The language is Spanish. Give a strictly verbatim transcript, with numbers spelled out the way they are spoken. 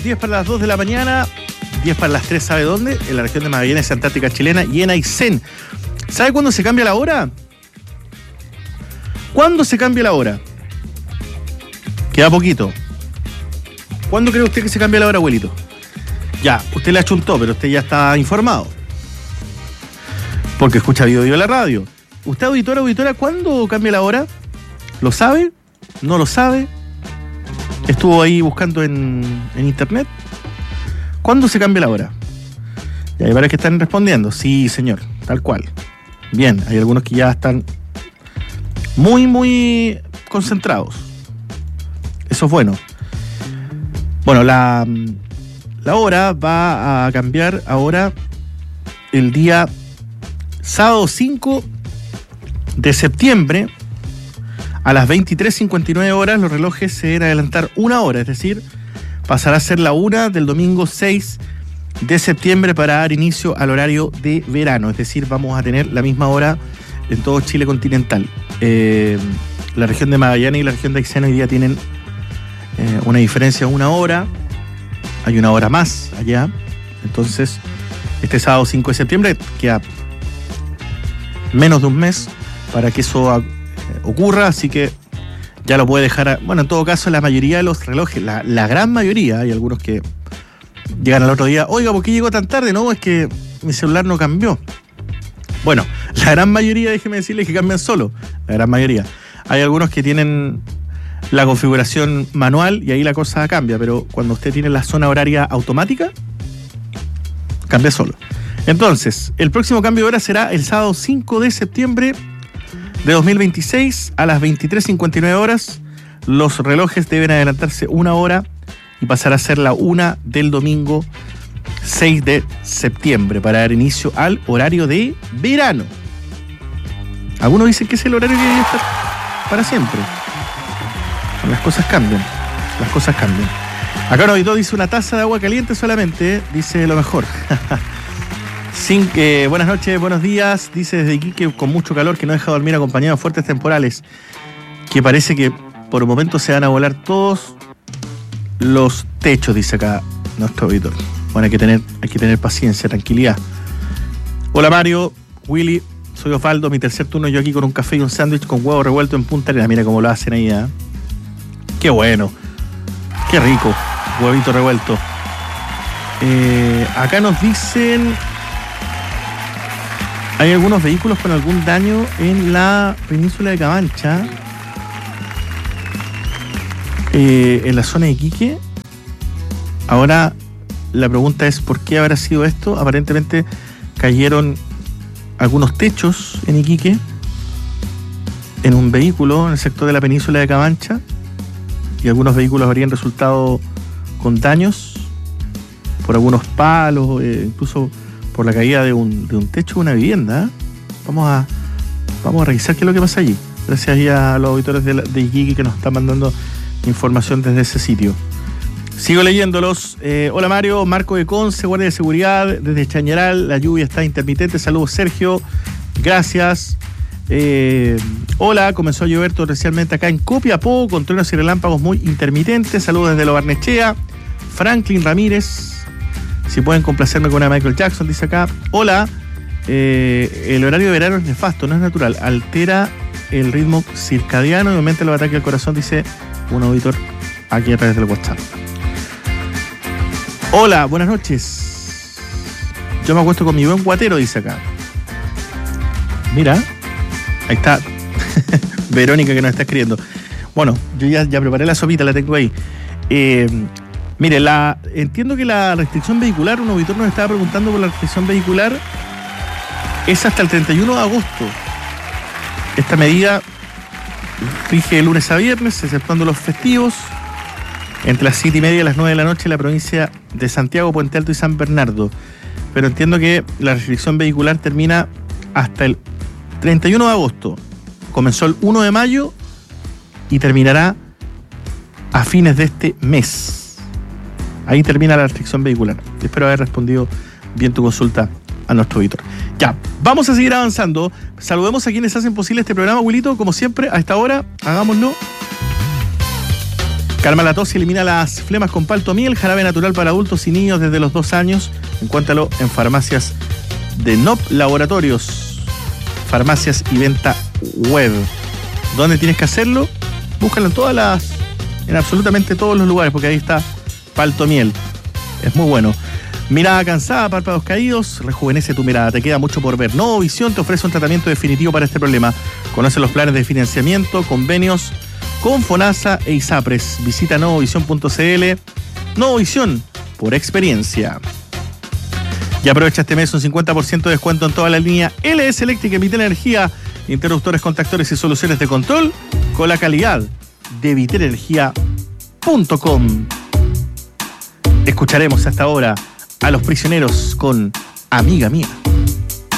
diez para las dos de la mañana, diez para las tres, ¿sabe dónde? En la región de Magallanes, Antártica Chilena y en Aysén. ¿Sabe cuándo se cambia la hora? ¿Cuándo se cambia la hora? Queda poquito. ¿Cuándo cree usted que se cambia la hora, abuelito? Ya, usted le achuntó, pero usted ya está informado. Porque escucha Bio Bio de la radio. ¿Usted, auditora, auditora, cuándo cambia la hora? ¿Lo sabe? ¿No lo sabe? ¿Estuvo ahí buscando en, en internet? ¿Cuándo se cambia la hora? Y hay varios que están respondiendo. Sí, señor, tal cual. Bien, hay algunos que ya están muy, muy concentrados. Eso es bueno. Bueno, la, la hora va a cambiar ahora el día sábado cinco de septiembre a las veintitrés cincuenta y nueve horas. Los relojes se deben adelantar una hora, es decir, pasará a ser la una del domingo seis de septiembre para dar inicio al horario de verano, es decir, vamos a tener la misma hora en todo Chile continental. Eh, la región de Magallanes y la región de Aysén hoy día tienen eh, una diferencia de una hora, hay una hora más allá, entonces este sábado cinco de septiembre queda menos de un mes para que eso eh, ocurra, así que ya lo puede dejar, a, bueno, en todo caso la mayoría de los relojes, la, la gran mayoría, hay algunos que llegan al otro día, oiga, ¿por qué llegó tan tarde? No, es que mi celular no cambió. Bueno, la gran mayoría, déjeme decirles que cambian solo, la gran mayoría. Hay algunos que tienen la configuración manual y ahí la cosa cambia, pero cuando usted tiene la zona horaria automática, cambia solo. Entonces, el próximo cambio de hora será el sábado cinco de septiembre de dos mil veintiséis a las veintitrés cincuenta y nueve horas. Los relojes deben adelantarse una hora y pasar a ser la una del domingo seis de septiembre para dar inicio al horario de verano. Algunos dicen que es el horario que debe estar para siempre. Las cosas cambian, las cosas cambian. Acá un auditor dice una taza de agua caliente solamente, dice lo mejor. Sin, eh, buenas noches, buenos días, dice desde Iquique con mucho calor que no deja dormir acompañado de fuertes temporales, que parece que por momentos se van a volar todos los techos, dice acá nuestro auditor. Bueno, hay que tener, hay que tener paciencia, tranquilidad. Hola Mario, Willy, soy Osvaldo, mi tercer turno yo aquí con un café y un sándwich con huevo revuelto en Punta Arenas. Mira cómo lo hacen ahí, ¿eh? Qué bueno, qué rico, huevito revuelto. Eh, acá nos dicen, hay algunos vehículos con algún daño en la península de Camancha, eh, en la zona de Iquique. Ahora la pregunta es ¿por qué habrá sido esto? Aparentemente cayeron algunos techos en Iquique, en un vehículo en el sector de la península de Camancha, y algunos vehículos habrían resultado con daños por algunos palos, eh, incluso por la caída de un, de un techo de una vivienda. Vamos a, vamos a revisar qué es lo que pasa allí. Gracias a los auditores de, la, de Iquique que nos están mandando información desde ese sitio. Sigo leyéndolos. Eh, hola Mario, Marco de Conce, guardia de seguridad desde Chañaral. La lluvia está intermitente. Saludos Sergio. Gracias. Eh, hola, comenzó a llover torrencialmente acá en Copiapó con truenos y relámpagos muy intermitentes. Saludos desde Lo Barnechea. Franklin Ramírez. Si pueden complacerme con una Michael Jackson, dice acá. Hola, eh, el horario de verano es nefasto, no es natural. Altera el ritmo circadiano y aumenta los ataques al corazón, dice un auditor aquí a través del WhatsApp. Hola, buenas noches. Yo me acuesto con mi buen guatero, dice acá. Mira, ahí está Verónica que nos está escribiendo. Bueno, yo ya, ya preparé la sopita, la tengo ahí. Eh, mire, la, entiendo que la restricción vehicular, un auditor nos estaba preguntando por la restricción vehicular, es hasta el treinta y uno de agosto. Esta medida rige de lunes a viernes, exceptuando los festivos, entre las siete y media y las nueve de la noche en la provincia de Santiago, Puente Alto y San Bernardo. Pero entiendo que la restricción vehicular termina hasta el treinta y uno de agosto. Comenzó el uno de mayo y terminará a fines de este mes. Ahí termina la restricción vehicular. Espero haber respondido bien tu consulta a nuestro auditor. Ya, vamos a seguir avanzando. Saludemos a quienes hacen posible este programa, Wilito, como siempre, a esta hora, hagámoslo. Calma la tos y elimina las flemas con Paltomiel, jarabe natural para adultos y niños desde los dos años. Encuéntralo en farmacias de N O P Laboratorios, farmacias y venta web. ¿Dónde tienes que hacerlo? Búscalo en todas las, en absolutamente todos los lugares, porque ahí está Paltomiel. Es muy bueno. Mirada cansada, párpados caídos, rejuvenece tu mirada, te queda mucho por ver. Novovisión te ofrece un tratamiento definitivo para este problema. Conoce los planes de financiamiento, convenios con FONASA e ISAPRES. Visita novovisión punto c l. Novovisión, por experiencia. Y aprovecha este mes un cincuenta por ciento de descuento en toda la línea L S Eléctrica y Vitel Energía, interruptores, contactores y soluciones de control con la calidad de vitel energía punto com. Escucharemos hasta ahora a Los Prisioneros con Amiga Mía.